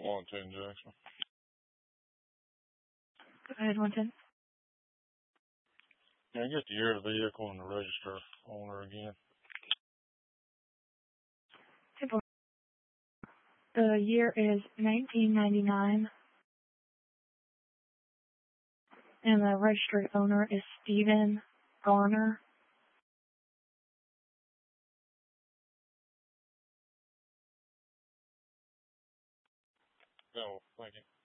110 Jackson. Go ahead, 110. Can I get the year of the vehicle and the register owner again? The year is 1999, and the registered owner is Stephen Garner. No, thank you.